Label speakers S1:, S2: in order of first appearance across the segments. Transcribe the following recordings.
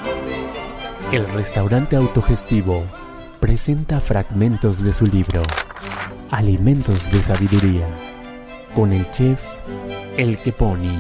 S1: El restaurante autogestivo presenta fragmentos de su libro Alimentos de Sabiduría con el chef El Keponi.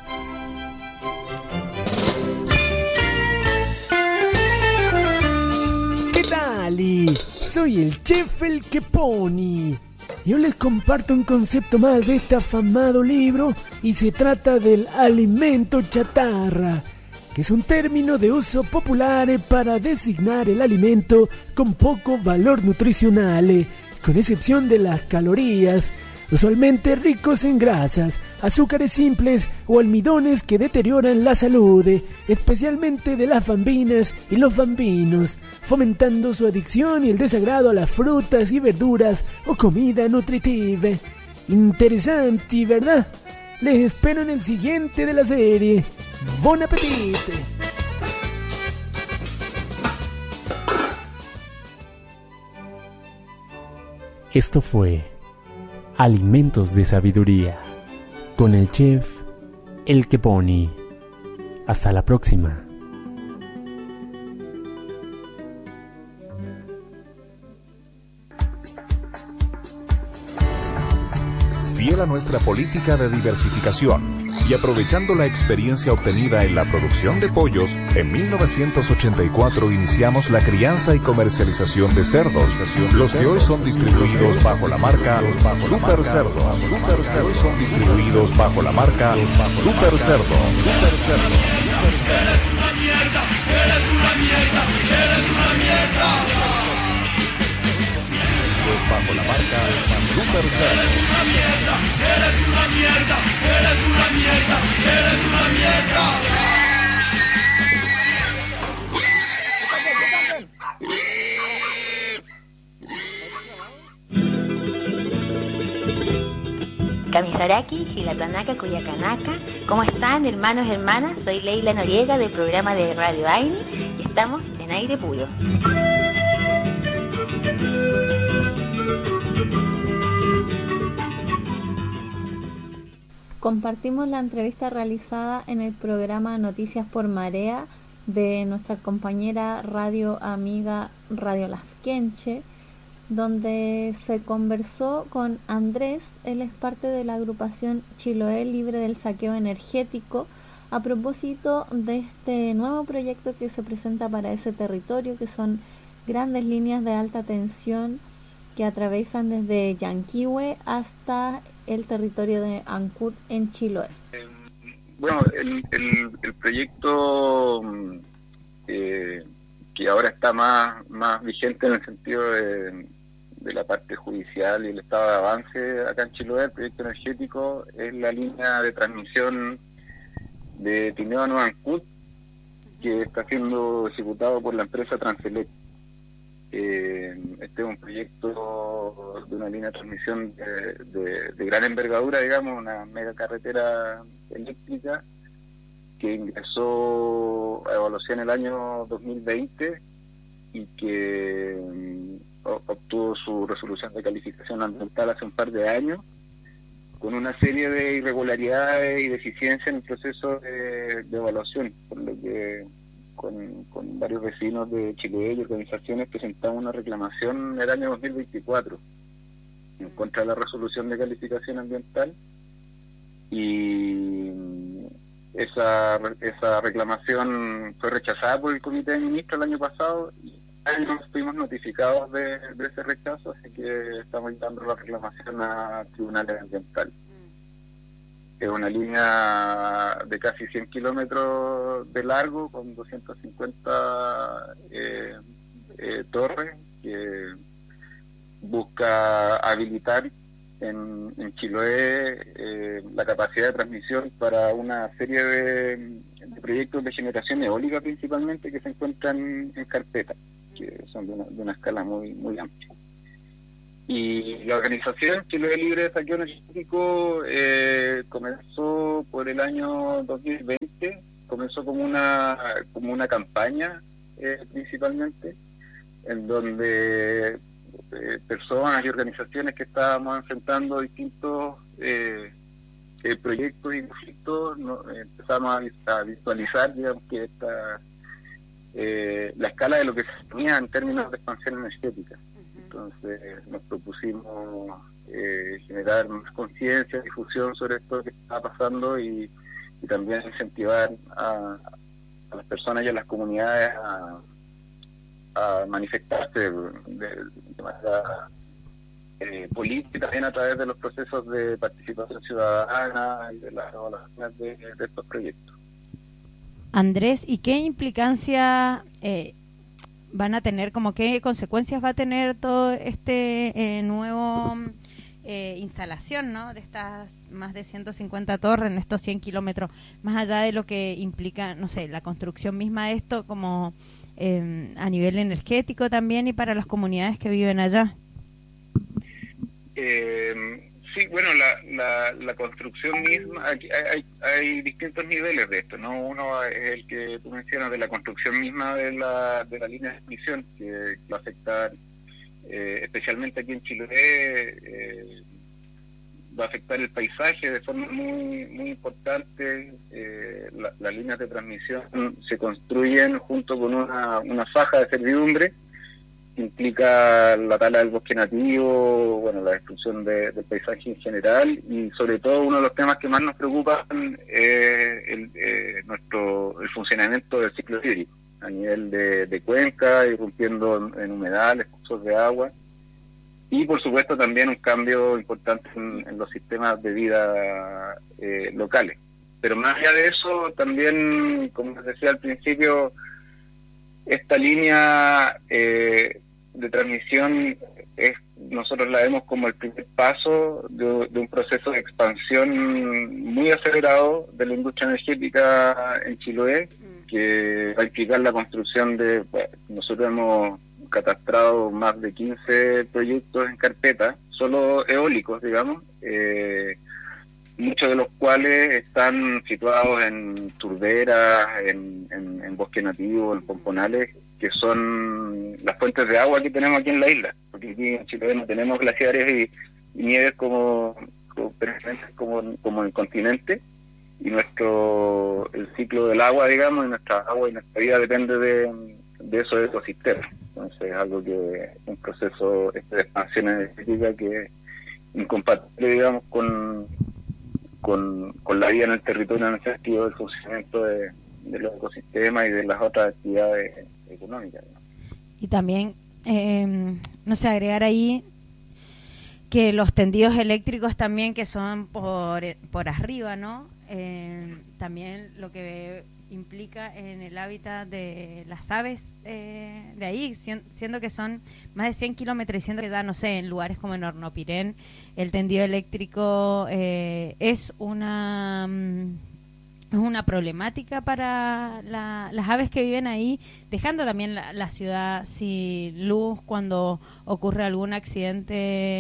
S2: ¿Qué tal? Soy el chef El Keponi. Yo les comparto un concepto más de este afamado libro y se trata del alimento chatarra, que es un término de uso popular para designar el alimento con poco valor nutricional, con excepción de las calorías, usualmente ricos en grasas, azúcares simples o almidones que deterioran la salud, especialmente de las bambinas y los bambinos, fomentando su adicción y el desagrado a las frutas y verduras o comida nutritiva. Interesante, ¿verdad? Les espero en el siguiente de la serie. ¡Bon apetito!
S1: Esto fue Alimentos de Sabiduría con el chef El Keponi. Hasta la próxima.
S3: Fiel a nuestra política de diversificación y aprovechando la experiencia obtenida en la producción de pollos, en 1984 iniciamos la crianza y comercialización de cerdos, los que hoy son distribuidos bajo la marca Super Cerdo. Hoy son distribuidos bajo la marca Super Cerdo.
S4: Eres una mierda, eres una mierda, eres una mierda.
S3: Bajo la marca Super Cerdo.
S4: Eres una mierda, eres una mierda, eres una mierda, eres una mierda.
S5: Kamisaraki, Gilatanaka, Cuyacanaka. ¿Cómo están, hermanos y hermanas? Soy Leila Noriega del programa de Radio Aini y estamos en aire puro.
S6: Compartimos la entrevista realizada en el programa Noticias por Marea de nuestra compañera radio amiga Radio Lasquenche, donde se conversó con Andrés. Él es parte de la agrupación Chiloé Libre del Saqueo Energético, a propósito de este nuevo proyecto que se presenta para ese territorio, que son grandes líneas de alta tensión que atraviesan desde Yanquihue hasta el territorio de Ancud en Chiloé.
S7: Bueno, el proyecto que ahora está más vigente en el sentido de la parte judicial y el estado de avance acá en Chiloé, el proyecto energético, es la línea de transmisión de Tineo a Nueva Ancud, que está siendo ejecutado por la empresa Transelec. Este es un proyecto de una línea de transmisión de gran envergadura, digamos, una mega carretera eléctrica que ingresó a evaluación el año 2020 y que obtuvo su resolución de calificación ambiental hace un par de años, con una serie de irregularidades y deficiencias en el proceso de evaluación, por lo que con varios vecinos de Chiloé y organizaciones presentamos una reclamación en el año 2024 en contra de la resolución de calificación ambiental, y esa reclamación fue rechazada por el Comité de Ministros el año pasado y nos fuimos notificados de ese rechazo, así que estamos llevando la reclamación a tribunales ambientales. Es una línea de casi 100 kilómetros de largo, con 250 torres, que busca habilitar en Chiloé la capacidad de transmisión para una serie de proyectos de generación eólica principalmente, que se encuentran en carpeta, que son de una escala muy, muy amplia. Y la organización Chiloé Libre de Saqueo Energético comenzó por el año 2020, comenzó como una campaña principalmente, en donde personas y organizaciones que estábamos enfrentando distintos proyectos y conflictos, empezamos a visualizar, digamos, que la escala de lo que se tenía en términos de expansión energética. Entonces nos propusimos generar más conciencia, difusión sobre esto que está pasando y también incentivar a las personas y a las comunidades a manifestarse de manera política, también a través de los procesos de participación ciudadana y de las evaluaciones de estos proyectos.
S8: Andrés, ¿y qué implicancia van a tener, como qué consecuencias va a tener todo este nuevo instalación, ¿no?, de estas más de 150 torres en estos 100 kilómetros, más allá de lo que implica, no sé, la construcción misma de esto, como a nivel energético también y para las comunidades que viven allá?
S7: Sí, bueno, la construcción misma, aquí hay distintos niveles de esto, ¿no? Uno es el que tú mencionas, de la construcción misma de la línea de transmisión, que va a afectar, especialmente aquí en Chiloé, va a afectar el paisaje de forma muy importante. Las líneas de transmisión se construyen junto con una faja de servidumbre, implica la tala del bosque nativo, bueno, la destrucción del paisaje en general, y sobre todo uno de los temas que más nos preocupan es el funcionamiento del ciclo hídrico a nivel de cuenca, irrumpiendo en humedales, cursos de agua, y por supuesto también un cambio importante en los sistemas de vida locales. Pero más allá de eso, también, como les decía al principio, esta línea de transmisión nosotros la vemos como el primer paso de un proceso de expansión muy acelerado de la industria energética en Chiloé, que va a implicar la construcción de, bueno, nosotros hemos catastrado más de 15 proyectos en carpeta, solo eólicos, digamos, muchos de los cuales están situados en turberas, en bosque nativo, en pomponales, que son las fuentes de agua que tenemos aquí en la isla, porque aquí en Chile no tenemos glaciares y nieves como en el continente, y el ciclo del agua, digamos, y nuestra agua y nuestra vida depende de esos ecosistemas. Entonces es algo que un proceso de expansión energética que es incompatible, digamos, con la vida en el territorio en el sentido del funcionamiento de los ecosistemas y de las otras actividades económicas, ¿no?
S8: Y también, no sé, agregar ahí que los tendidos eléctricos también, que son por arriba, ¿no? También lo que implica en el hábitat de las aves de ahí, siendo que son más de 100 kilómetros, y siendo que da, no sé, en lugares como en Hornopirén, el tendido eléctrico es una problemática para las aves que viven ahí, dejando también la ciudad sin luz cuando ocurre algún accidente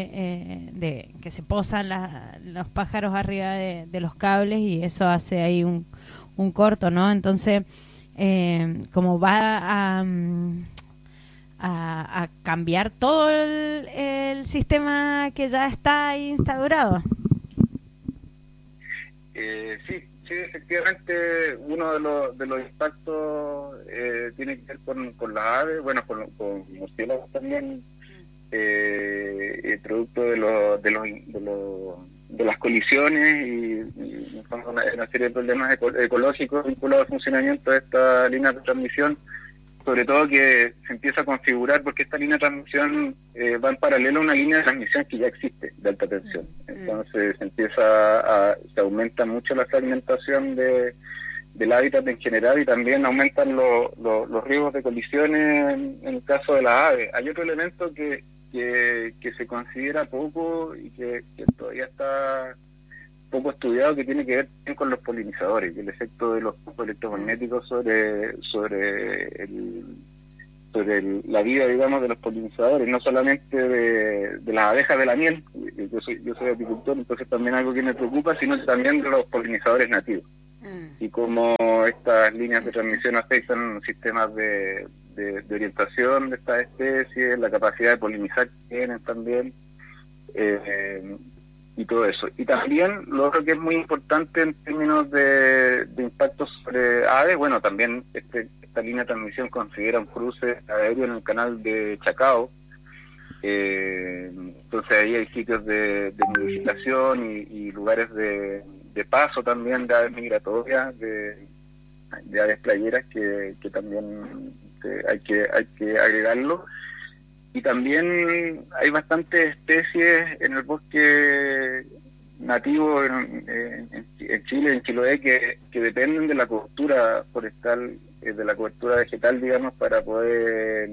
S8: de que se posan los pájaros arriba de los cables, y eso hace ahí un corto, ¿no? Entonces, como va a cambiar todo el sistema que ya está instaurado.
S7: Sí, efectivamente, uno de los impactos tiene que ver con las aves, bueno, con murciélagos también, producto de las colisiones y una serie de problemas ecológicos vinculados al funcionamiento de esta línea de transmisión, sobre todo que se empieza a configurar porque esta línea de transmisión va en paralelo a una línea de transmisión que ya existe de alta tensión. Entonces se aumenta mucho la fragmentación del hábitat en general, y también aumentan los riesgos de colisiones en el caso de las aves. Hay otro elemento que se considera poco y que todavía está poco estudiado, que tiene que ver con los polinizadores, y el efecto de los campos electromagnéticos sobre la vida, digamos, de los polinizadores, no solamente de las abejas de la miel. Yo soy apicultor, entonces también algo que me preocupa, sino también de los polinizadores nativos, y cómo estas líneas de transmisión afectan sistemas de orientación de estas especies, la capacidad de polinizar que tienen también. todo eso. Y también lo otro que es muy importante en términos de impacto sobre aves, bueno, también esta línea de transmisión considera un cruce aéreo en el canal de Chacao. Entonces ahí hay sitios de nidificación y lugares de paso también de aves migratorias, de aves playeras que también hay que agregarlo. Y también hay bastantes especies en el bosque nativo en Chile, en Chiloé, que dependen de la cobertura forestal, de la cobertura vegetal, digamos, para poder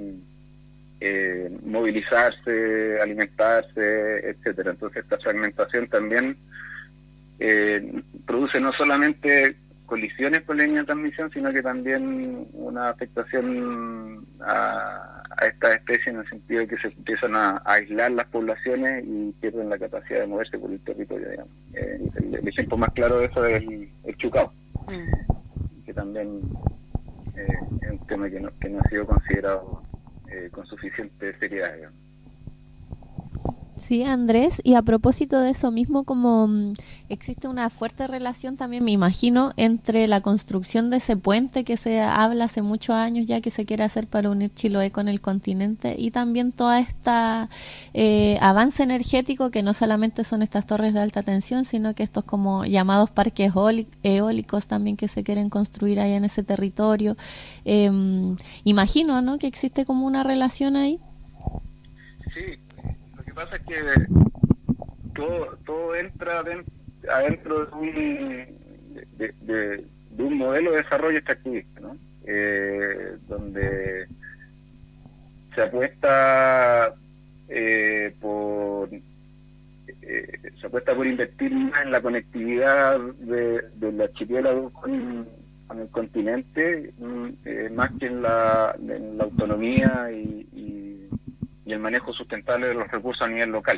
S7: movilizarse, alimentarse, etcétera. Entonces esta fragmentación también produce no solamente colisiones con la línea de transmisión, sino que también una afectación a estas especies, en el sentido de que se empiezan a aislar las poblaciones y pierden la capacidad de moverse por el territorio, digamos. El ejemplo más claro de eso es el chucao, que también es un tema que no ha sido considerado con suficiente seriedad, digamos.
S6: Sí, Andrés, y a propósito de eso mismo, como existe una fuerte relación también, me imagino, entre la construcción de ese puente que se habla hace muchos años ya que se quiere hacer para unir Chiloé con el continente, y también toda esta avance energético, que no solamente son estas torres de alta tensión, sino que estos como llamados parques eólicos también que se quieren construir ahí en ese territorio. Imagino, ¿no?, que existe como una relación ahí.
S7: Sí. Lo que pasa es que todo entra adentro de un modelo de desarrollo extractivista, ¿no? Donde se apuesta por invertir más en la conectividad del archipiélago con el continente, más que en la autonomía y el manejo sustentable de los recursos a nivel local.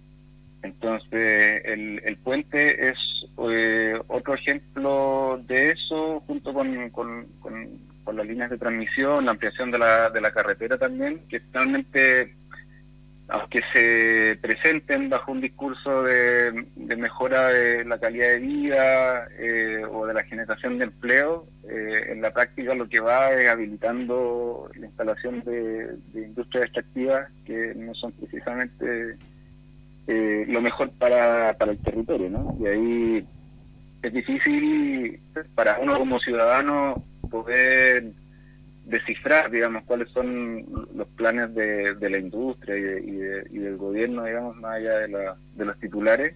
S7: Entonces el puente es otro ejemplo de eso, junto con las líneas de transmisión, la ampliación de la carretera también, que finalmente, aunque se presenten bajo un discurso de mejora de la calidad de vida o de la generación de empleo, en la práctica lo que va es habilitando la instalación de industrias extractivas que no son precisamente lo mejor para el territorio, ¿no? Y ahí es difícil para uno como ciudadano poder descifrar, digamos, cuáles son los planes de la industria y del gobierno, digamos, más allá de los titulares,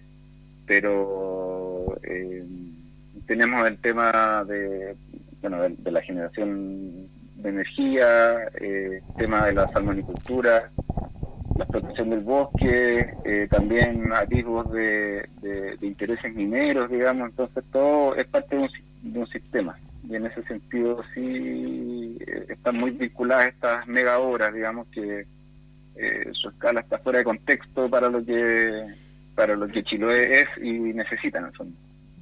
S7: pero tenemos el tema de la generación de energía, el tema de la salmonicultura, la explotación del bosque, también atisbos de intereses mineros, digamos. Entonces todo es parte de un sistema, y en ese sentido sí están muy vinculadas estas mega obras, digamos, que su escala está fuera de contexto para lo que Chiloé es y necesita en el fondo.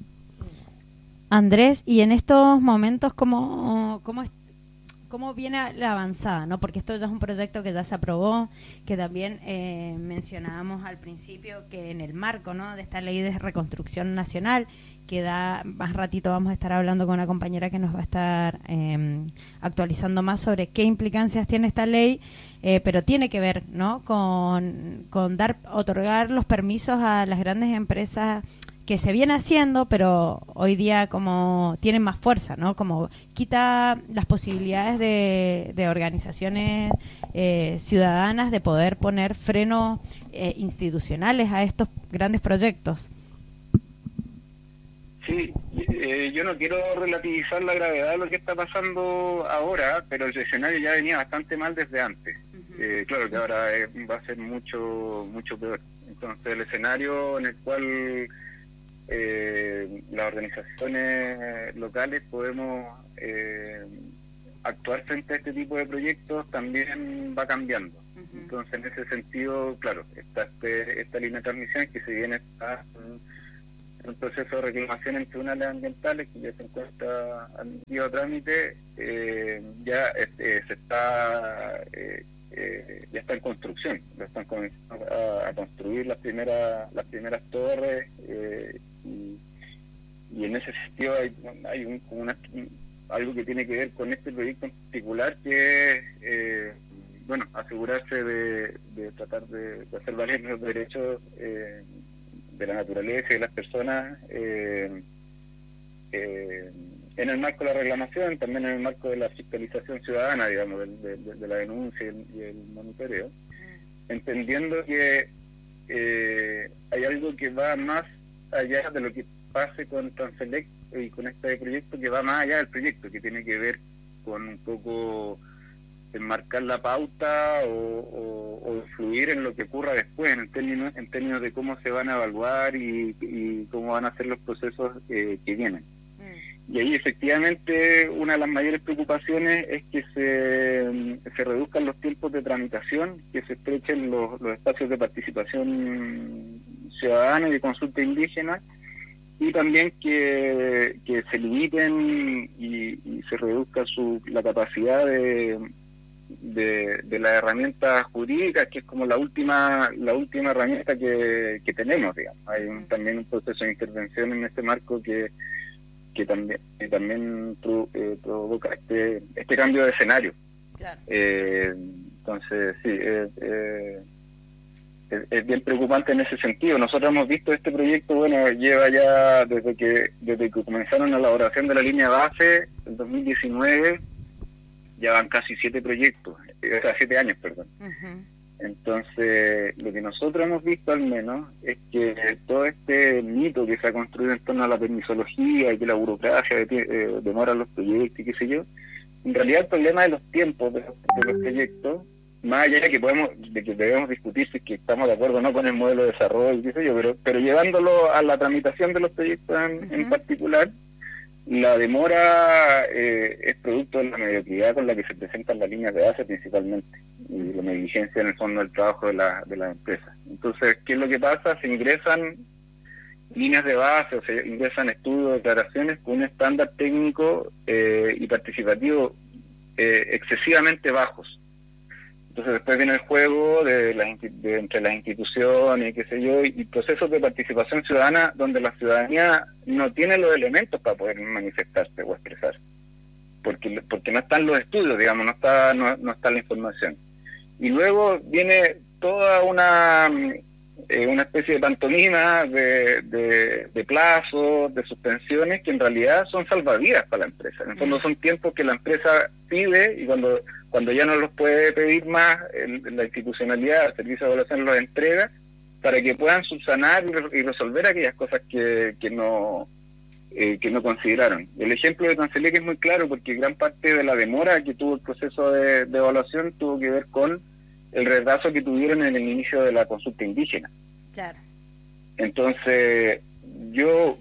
S8: Andrés, y en estos momentos, ¿cómo viene la avanzada, ¿no? Porque esto ya es un proyecto que ya se aprobó, que también mencionábamos al principio que en el marco, ¿no?, de esta ley de reconstrucción nacional, que más ratito vamos a estar hablando con una compañera que nos va a estar actualizando más sobre qué implicancias tiene esta ley, pero tiene que ver, ¿no?, con otorgar los permisos a las grandes empresas, que se viene haciendo, pero hoy día como tienen más fuerza, ¿no? Como quita las posibilidades de organizaciones ciudadanas de poder poner frenos institucionales a estos grandes proyectos.
S7: Sí, yo no quiero relativizar la gravedad de lo que está pasando ahora, pero el escenario ya venía bastante mal desde antes. Claro que ahora va a ser mucho peor. Entonces el escenario en el cual las organizaciones locales podemos actuar frente a este tipo de proyectos también va cambiando. Entonces, en ese sentido, claro, está esta línea de transmisión que, si bien está en un proceso de reclamación en tribunales ambientales, que ya se encuentra admitido a trámite, ya se está ya está en construcción, ya están comenzando a construir las primeras torres, y en ese sentido hay algo que tiene que ver con este proyecto en particular, que es asegurarse de tratar de hacer valer los derechos de la naturaleza y de las personas en el marco de la reclamación, también en el marco de la fiscalización ciudadana, digamos, de la denuncia y el monitoreo, entendiendo que hay algo que va más allá de lo que pase con Transelec y con este proyecto, que va más allá del proyecto, que tiene que ver con un poco enmarcar la pauta o influir en lo que ocurra después, en términos de cómo se van a evaluar y cómo van a ser los procesos que vienen. Y ahí efectivamente una de las mayores preocupaciones es que se reduzcan los tiempos de tramitación, que se estrechen los espacios de participación ciudadana y de consulta indígena, y también que se limiten y se reduzca la capacidad de las herramientas jurídicas, que es como la última herramienta que tenemos, digamos. Hay también un proceso de intervención en este marco que también provoca este cambio de escenario. Claro. Entonces, sí, es bien preocupante en ese sentido. Nosotros hemos visto este proyecto, lleva ya desde que comenzaron la elaboración de la línea base, en 2019, ya van casi 7 años, perdón. Uh-huh. Entonces, lo que nosotros hemos visto al menos es que todo este mito que se ha construido en torno a la permisología y que la burocracia demora los proyectos y qué sé yo, en realidad el problema de los tiempos de los proyectos, más allá de que debemos discutir si es que estamos de acuerdo o no con el modelo de desarrollo, qué sé yo, pero llevándolo a la tramitación de los proyectos en particular, la demora es producto de la mediocridad con la que se presentan las líneas de base principalmente, y la negligencia en el fondo del trabajo de las empresas. Entonces, ¿qué es lo que pasa? Se ingresan líneas de base, o se ingresan estudios, declaraciones con un estándar técnico y participativo excesivamente bajos. Entonces después viene el juego entre las instituciones y qué sé yo, y procesos de participación ciudadana donde la ciudadanía no tiene los elementos para poder manifestarse o expresarse, porque no están los estudios, digamos, no está la información. Y luego viene toda una especie de pantomima de plazos, de suspensiones, que en realidad son salvavidas para la empresa. En el fondo son tiempos que la empresa pide, y cuando ya no los puede pedir más, la institucionalidad, el servicio de evaluación los entrega para que puedan subsanar y resolver aquellas cosas que no consideraron. El ejemplo de Transelec es muy claro, porque gran parte de la demora que tuvo el proceso de evaluación tuvo que ver con el retraso que tuvieron en el inicio de la consulta indígena. Claro. Entonces, yo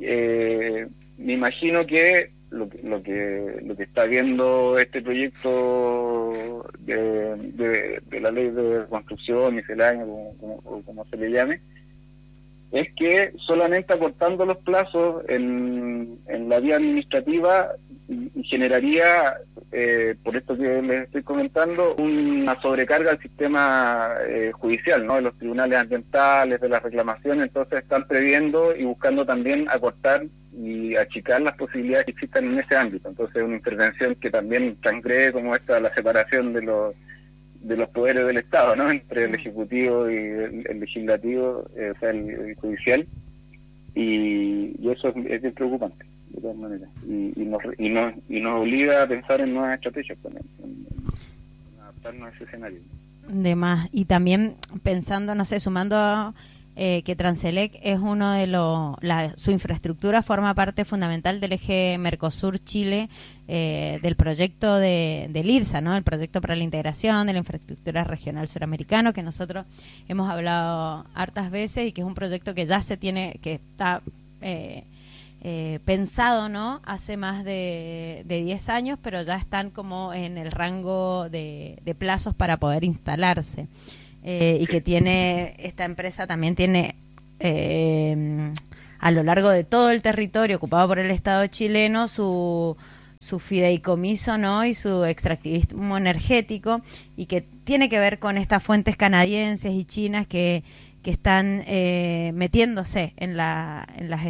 S7: me imagino que lo que está viendo este proyecto de la ley de construcción miscelánea, como se le llame, es que solamente acortando los plazos en la vía administrativa generaría, por esto que les estoy comentando, una sobrecarga al sistema judicial, ¿no? De los tribunales ambientales, de las reclamaciones. Entonces están previendo y buscando también acortar y achicar las posibilidades que existan en ese ámbito. Entonces una intervención que también transgrede como esta, la separación de los poderes del Estado, ¿no? Entre el Ejecutivo y el Legislativo, o sea, el Judicial, y eso es bien preocupante, de todas maneras, y nos obliga a pensar en nuevas estrategias también, en adaptarnos a ese escenario.
S8: De más, y también pensando, no sé, sumando que Transelec es uno de su infraestructura forma parte fundamental del eje Mercosur-Chile, del proyecto del IRSA, ¿no? El proyecto para la integración de la infraestructura regional suramericano, que nosotros hemos hablado hartas veces, y que es un proyecto que ya que está pensado, ¿no? Hace más de 10 años, pero ya están como en el rango de plazos para poder instalarse. Y que esta empresa también tiene a lo largo de todo el territorio ocupado por el Estado chileno su su fideicomiso, ¿no? Y su extractivismo energético, y que tiene que ver con estas fuentes canadienses y chinas que están metiéndose en las